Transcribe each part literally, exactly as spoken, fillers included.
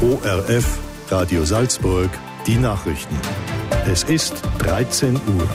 O R F, Radio Salzburg, die Nachrichten. Es ist dreizehn Uhr.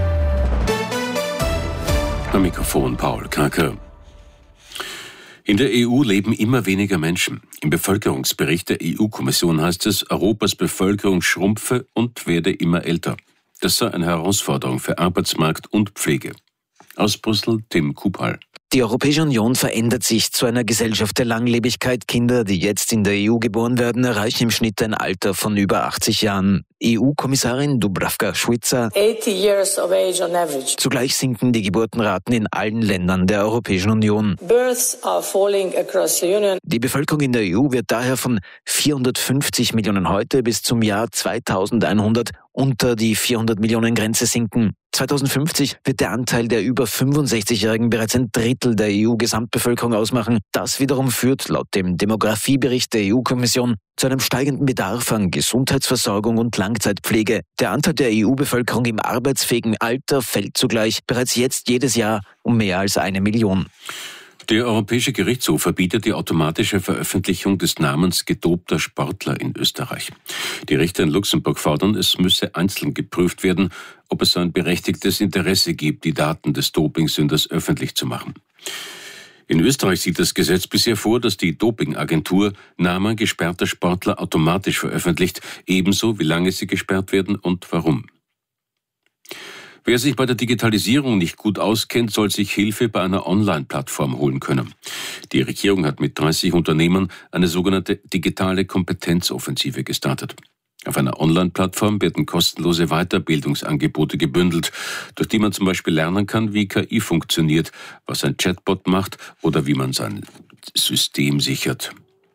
Am Mikrofon Paul Kacker. In der E U leben immer weniger Menschen. Im Bevölkerungsbericht der E U-Kommission heißt es, Europas Bevölkerung schrumpfe und werde immer älter. Das sei eine Herausforderung für Arbeitsmarkt und Pflege. Aus Brüssel, Tim Kupal. Die Europäische Union verändert sich zu einer Gesellschaft der Langlebigkeit. Kinder, die jetzt in der E U geboren werden, erreichen im Schnitt ein Alter von über achtzig Jahren. E U-Kommissarin Dubravka-Šuica. years of age on average. Zugleich sinken die Geburtenraten in allen Ländern der Europäischen Union. Births are falling across the Union. Die Bevölkerung in der E U wird daher von vierhundertfünfzig Millionen heute bis zum Jahr zweitausendeinhundert unter die vierhundert Millionen Grenze sinken. zweitausendfünfzig wird der Anteil der über fünfundsechzigjährigen bereits ein Drittel der E U-Gesamtbevölkerung ausmachen. Das wiederum führt laut dem Demografiebericht der E U-Kommission zu einem steigenden Bedarf an Gesundheitsversorgung und Langzeitpflege. Der Anteil der E U-Bevölkerung im arbeitsfähigen Alter fällt zugleich bereits jetzt jedes Jahr um mehr als eine Million. Der Europäische Gerichtshof verbietet die automatische Veröffentlichung des Namens gedopter Sportler in Österreich. Die Richter in Luxemburg fordern, es müsse einzeln geprüft werden, ob es ein berechtigtes Interesse gibt, die Daten des Dopingsünders öffentlich zu machen. In Österreich sieht das Gesetz bisher vor, dass die Dopingagentur Namen gesperrter Sportler automatisch veröffentlicht, ebenso wie lange sie gesperrt werden und warum. Wer sich bei der Digitalisierung nicht gut auskennt, soll sich Hilfe bei einer Online-Plattform holen können. Die Regierung hat mit dreißig Unternehmern eine sogenannte digitale Kompetenzoffensive gestartet. Auf einer Online-Plattform werden kostenlose Weiterbildungsangebote gebündelt, durch die man zum Beispiel lernen kann, wie K I funktioniert, was ein Chatbot macht oder wie man sein System sichert.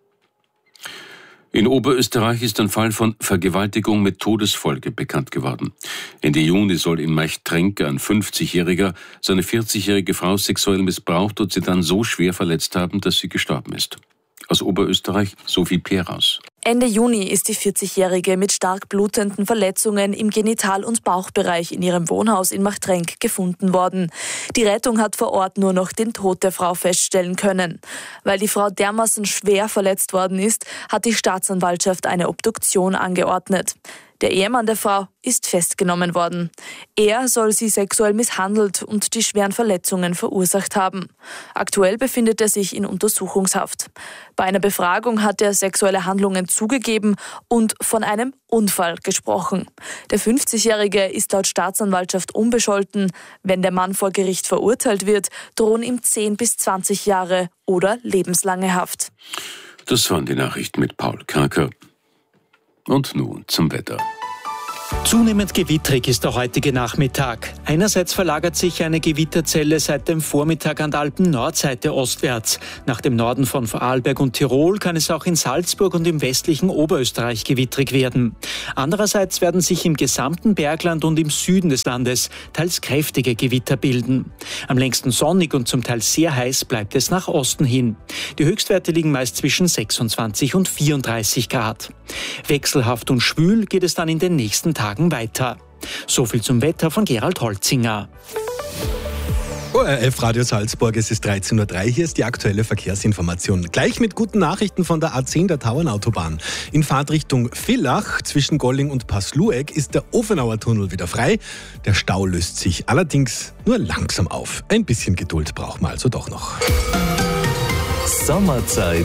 In Oberösterreich ist ein Fall von Vergewaltigung mit Todesfolge bekannt geworden. Ende Juni soll in Meichtrenk ein fünfzigjähriger seine vierzigjährige Frau sexuell missbraucht und sie dann so schwer verletzt haben, dass sie gestorben ist. Aus Oberösterreich, Sophie Peraus. Ende Juni ist die vierzigjährige mit stark blutenden Verletzungen im Genital- und Bauchbereich in ihrem Wohnhaus in Maichtrenk gefunden worden. Die Rettung hat vor Ort nur noch den Tod der Frau feststellen können. Weil die Frau dermaßen schwer verletzt worden ist, hat die Staatsanwaltschaft eine Obduktion angeordnet. Der Ehemann der Frau ist festgenommen worden. Er soll sie sexuell misshandelt und die schweren Verletzungen verursacht haben. Aktuell befindet er sich in Untersuchungshaft. Bei einer Befragung hat er sexuelle Handlungen zugegeben und von einem Unfall gesprochen. Der fünfzigjährige ist laut Staatsanwaltschaft unbescholten. Wenn der Mann vor Gericht verurteilt wird, drohen ihm zehn bis zwanzig Jahre oder lebenslange Haft. Das waren die Nachrichten mit Paul Kacker. Und nun zum Wetter. Zunehmend gewittrig ist der heutige Nachmittag. Einerseits verlagert sich eine Gewitterzelle seit dem Vormittag an der Alpen-Nordseite ostwärts. Nach dem Norden von Vorarlberg und Tirol kann es auch in Salzburg und im westlichen Oberösterreich gewittrig werden. Andererseits werden sich im gesamten Bergland und im Süden des Landes teils kräftige Gewitter bilden. Am längsten sonnig und zum Teil sehr heiß bleibt es nach Osten hin. Die Höchstwerte liegen meist zwischen sechsundzwanzig und vierunddreißig Grad. Wechselhaft und schwül geht es dann in den nächsten Tagen weiter. So viel zum Wetter von Gerald Holzinger. O R F Radio Salzburg, es ist dreizehn Uhr drei, hier ist die aktuelle Verkehrsinformation. Gleich mit guten Nachrichten von der A zehn der Tauernautobahn. In Fahrtrichtung Villach zwischen Golling und Passlueck ist der Ofenauer Tunnel wieder frei. Der Stau löst sich allerdings nur langsam auf. Ein bisschen Geduld braucht man also doch noch. Sommerzeit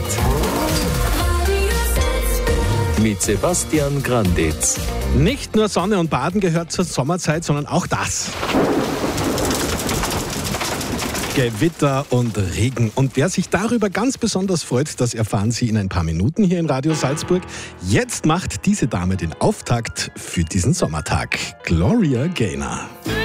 mit Sebastian Granditz. Nicht nur Sonne und Baden gehört zur Sommerzeit, sondern auch das. Gewitter und Regen. Und wer sich darüber ganz besonders freut, das erfahren Sie in ein paar Minuten hier in Radio Salzburg. Jetzt macht diese Dame den Auftakt für diesen Sommertag. Gloria Gaynor.